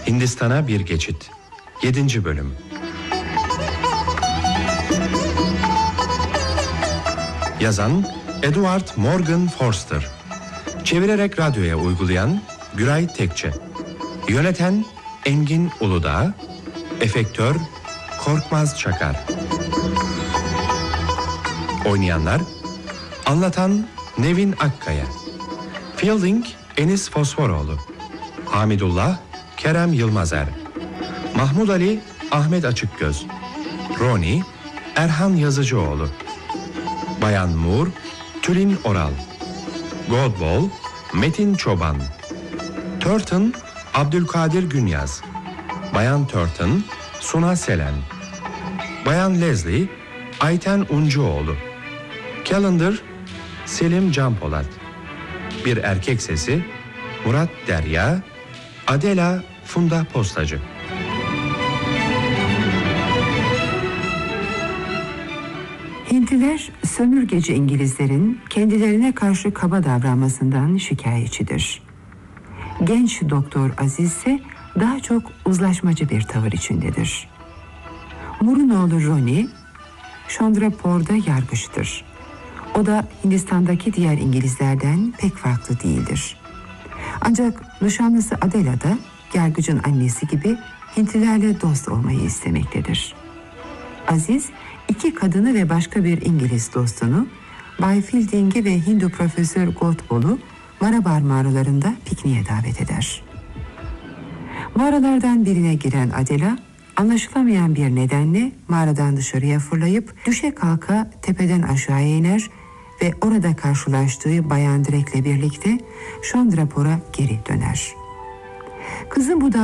Hindistan'a bir geçit. 7. bölüm. Yazan Edward Morgan Forster. Çevirerek radyoya uygulayan Güray Tekçe. Yöneten Engin Uludağ. Efektör Korkmaz Çakar. Oynayanlar: anlatan Nevin Akkaya, Fielding Enis Fosforoğlu, Hamidullah Kerem Yılmazer, Mahmud Ali Ahmet Açıkgöz, Roni Erhan Yazıcıoğlu, Bayan Moore Tülin Oral, Godball Metin Çoban, Turton Abdülkadir Günyaz, Bayan Turton Suna Selen, Bayan Leslie Ayten Uncuoğlu, Calendar Selim Canpolat, bir erkek sesi Murat Derya, Adela Funda Postacı. Hintliler sömürgeci İngilizlerin kendilerine karşı kaba davranmasından şikayetçidir. Genç Doktor Aziz ise daha çok uzlaşmacı bir tavır içindedir. Moore'un oğlu Ronnie, Chandrapor'da yargıçtır. O da Hindistan'daki diğer İngilizlerden pek farklı değildir. Ancak nişanlısı Adela da yargıcın annesi gibi Hintlilerle dost olmayı istemektedir. Aziz, 2 kadını ve başka bir İngiliz dostunu Bay Fielding'i ve Hindu Profesör Godball'u Marabar mağaralarında pikniğe davet eder. Mağaralardan birine giren Adela, anlaşılamayan bir nedenle mağaradan dışarıya fırlayıp düşe kalka tepeden aşağıya iner ve orada karşılaştığı Bayan Drake'le birlikte Chandrapor'a geri döner. Kızın bu